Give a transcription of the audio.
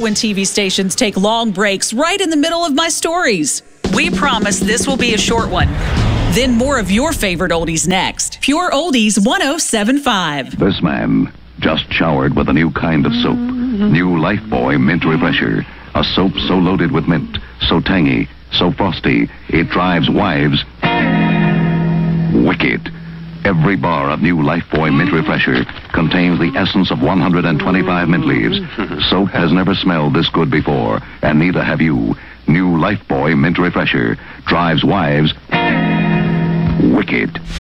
when TV stations take long breaks right in the middle of my stories. We promise this will be a short one. Then more of your favorite oldies next. Pure Oldies 107.5. This man just showered with a new kind of soap. New Lifebuoy Mint Refresher. A soap so loaded with mint, so tangy, so frosty, it drives wives wicked. Every bar of new Lifebuoy Mint Refresher contains the essence of 125 mint leaves. Soap has never smelled this good before, and neither have you. New Lifebuoy Mint Refresher drives wives wicked.